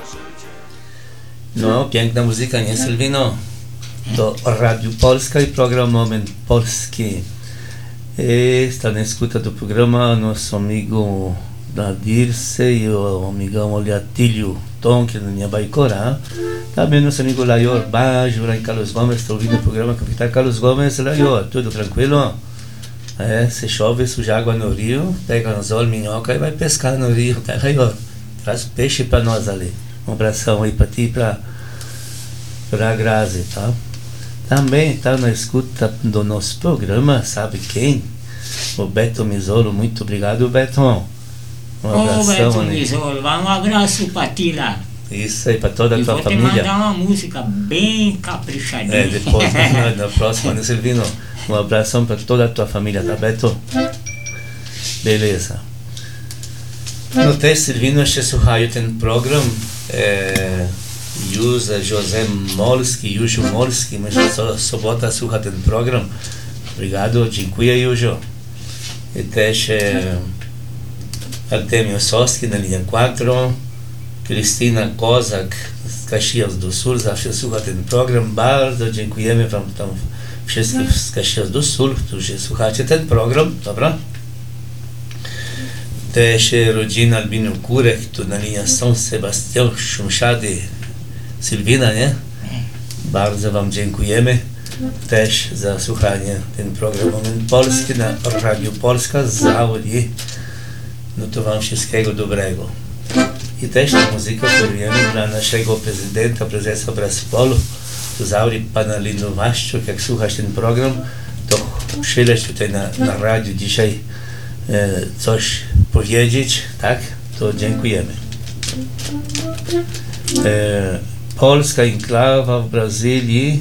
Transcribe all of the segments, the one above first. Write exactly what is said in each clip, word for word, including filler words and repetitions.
No, piękna muzyka, nie, Sylwino? To Radio Polska e program Moment Polski. E está na escuta do programa nosso amigo da Dirce e o amigão Oliatilho Tom, que não é Baicora. Também nosso amigo Laior Bajo, lá em Carlos Gomes, está ouvindo o programa Capitão Carlos Gomes. Laior, tudo tranquilo? É, se chove, suja água no rio, pega anzol, minhoca e vai pescar no rio, tá, Laior? Traz peixe pra nós ali. Um abração aí pra ti e pra, pra Grazi, tá? Também tá na escuta do nosso programa, sabe quem? O Beto Misolo, muito obrigado, Beto. Um abração. Ô, Beto Misolo, um abraço pra ti lá. Isso aí, pra toda a e tua vou família. Vou te mandar uma música bem caprichadinha. É, depois, na, na próxima, né, Silvino? Um abração pra toda a tua família, tá, Beto? Beleza. No teste, Silvino, este słuchają ten program. E, Józef, José Molski, Józio Molski, myślę, że sobota słucha ten program. Obrigado, dziękuję, Józio. I też e, Artemio Soski na linha quatro, Krystyna Kozak z Caxias do Sul, zawsze słucha ten program. Bardzo dziękujemy wam tam wszystkim z Caxias do Sul, którzy słuchacie ten program, dobra? Też rodzina Albino Kurek, tu na linii São Sebastião, Szumszady, Sylwina, nie? Bardzo wam dziękujemy też za słuchanie ten program Moment Polski na Radio Polska z Audi. No to wam wszystkiego dobrego. I też tę muzykę kierujemy dla naszego prezydenta, prezesa Braspolu, tu z Audi, pana Lino Waszczuk. Jak słuchasz ten program, to przyleć tutaj na, na radio dzisiaj e, coś powiedzieć, tak? To dziękujemy. E, Polska enklawa w Brazylii.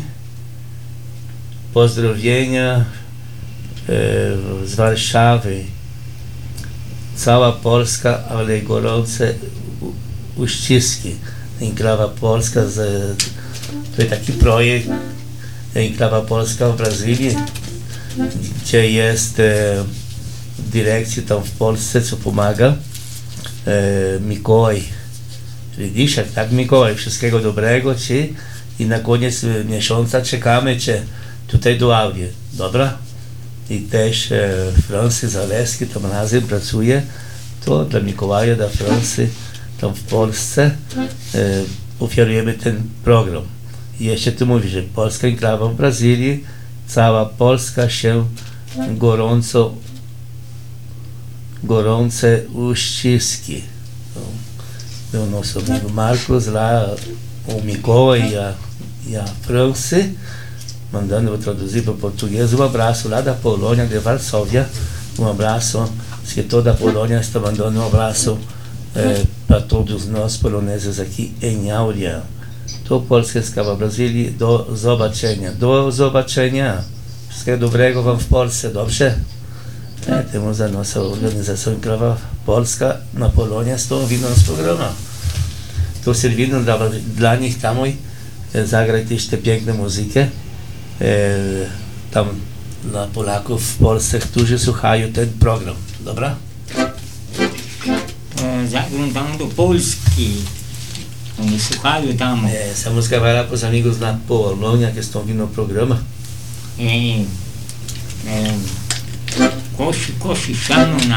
Pozdrowienia e, z Warszawy. Cała Polska, ale gorące uściski. Enklawa Polska, z, to jest taki projekt Enklawa Polska w Brazylii, gdzie jest e, w dyrekcji tam w Polsce, co pomaga e, Mikołaj. Widzisz, jak tak, Mikołaj, wszystkiego dobrego ci i na koniec miesiąca czekamy cię tutaj do Audi, dobra? I też e, Francy Zaleski tam razem pracuje, to dla Mikołaja, dla Francy tam w Polsce e, oferujemy ten program. I jeszcze tu mówisz, że Polska enklawa w Brazylii, cała Polska się gorąco, gorące uściski. O nosso amigo Marcos lá, o Mikołaj e a, e a Franci, mandando eu traduzir para o português. Um abraço lá da Polônia, de Varsóvia. Um abraço, que toda a Polônia está mandando um abraço eh, para todos nós poloneses aqui em Áurea. To Polska Enklawa w Brazylii, do zobaczenia. Do zobaczenia. Wszystkiego dobrego wam w Polsce, dobrze? É, temos a nossa organização Enklawa Polska na Polônia, estão ouvindo nosso programa. Estou servindo dla, dla nich tam e, zagrać też te piękne muzykę e, tam dla Polaków w Polsce, którzy słuchają ten program. Dobra? É, zaglądam do Polski. Oni słuchają tam. É, essa música vai lá para os amigos na Polônia que estão ouvindo o programa. É, é, Kosi, Kosi, Shannon,